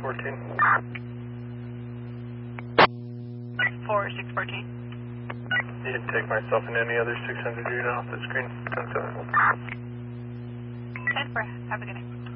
614. 4614. You can take myself and any other 600 unit off the screen. 10-7. 10-4. Have a good night.